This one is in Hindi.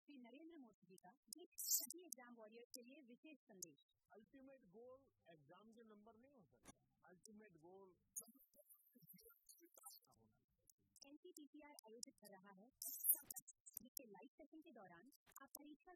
श्री नरेंद्र मोदी जी का सभी एग्जाम वॉरियर्स के लिए विशेष संदेश। अल्टीमेट गोल एग्जाम के नंबर नहीं हो सकता, अल्टीमेट गोल NCTR आयोजित कर रहा है जिसके लाइव सेशन के दौरान आप परीक्षा